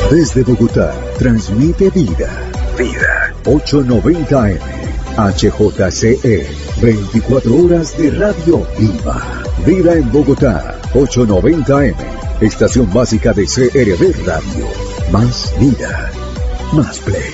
Desde Bogotá, transmite Vida. Vida. 890 AM. HJCE. 24 horas de radio viva. Vida en Bogotá. 890 AM. Estación básica de CRB Radio. Más vida. Más play.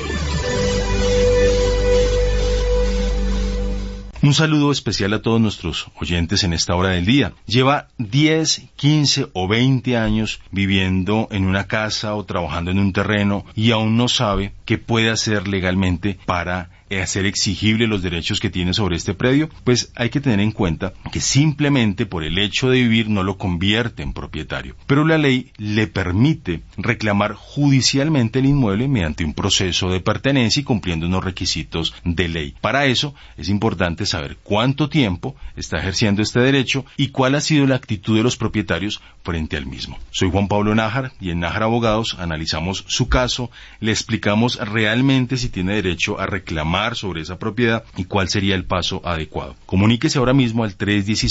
Un saludo especial a todos nuestros oyentes en esta hora del día. Lleva 10, 15 o 20 años viviendo en una casa o trabajando en un terreno y aún no sabe qué puede hacer legalmente para hacer exigible los derechos que tiene sobre este predio. Pues hay que tener en cuenta que simplemente por el hecho de vivir no lo convierte en propietario. Pero la ley le permite reclamar judicialmente el inmueble mediante un proceso de pertenencia y cumpliendo unos requisitos de ley. Para eso es importante saber cuánto tiempo está ejerciendo este derecho y cuál ha sido la actitud de los propietarios frente al mismo. Soy Juan Pablo Nájar y en Nájar Abogados analizamos su caso, le explicamos realmente si tiene derecho a reclamar sobre esa propiedad y cuál sería el paso adecuado. Comuníquese ahora mismo al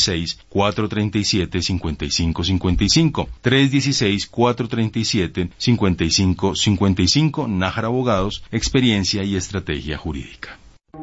316-437-5555. 316-437-5555. Nájar Abogados, experiencia y estrategia jurídica.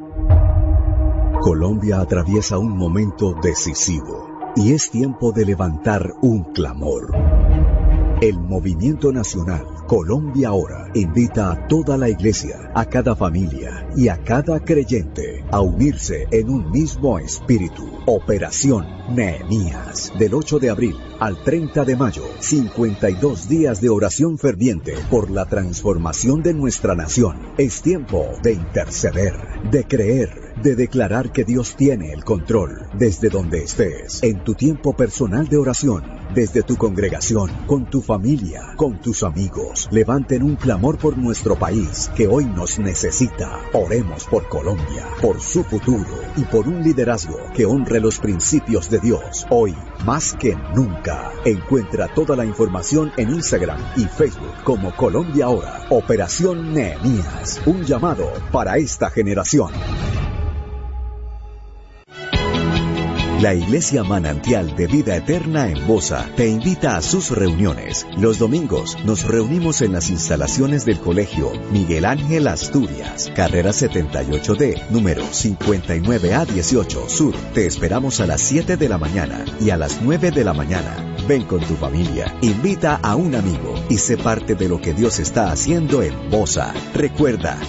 Colombia atraviesa un momento decisivo y es tiempo de levantar un clamor. El Movimiento Nacional Colombia Ahora invita a toda la iglesia, a cada familia y a cada creyente a unirse en un mismo espíritu. Operación Nehemías, del 8 de abril al 30 de mayo, 52 días de oración ferviente por la transformación de nuestra nación. Es tiempo de interceder, de creer, de declarar que Dios tiene el control. Desde donde estés, en tu tiempo personal de oración, desde tu congregación, con tu familia, con tus amigos, levanten un clamor por nuestro país que hoy nos necesita. Oremos por Colombia, por su futuro y por un liderazgo que honre los principios de Dios. Hoy, más que nunca, encuentra toda la información en Instagram y Facebook como Colombia Ahora. Operación Nehemías, un llamado para esta generación. La Iglesia Manantial de Vida Eterna en Bosa te invita a sus reuniones. Los domingos nos reunimos en las instalaciones del Colegio Miguel Ángel Asturias, carrera 78D, número 59A18 Sur. Te esperamos a las 7 de la mañana y a las 9 de la mañana. Ven con tu familia, invita a un amigo y sé parte de lo que Dios está haciendo en Bosa. Recuerda,